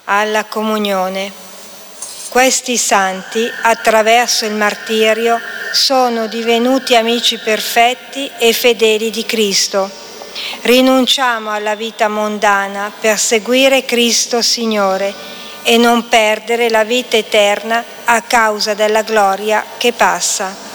alla comunione. Questi santi, attraverso il martirio, sono divenuti amici perfetti e fedeli di Cristo. Rinunciamo alla vita mondana per seguire Cristo Signore e non perdere la vita eterna a causa della gloria che passa.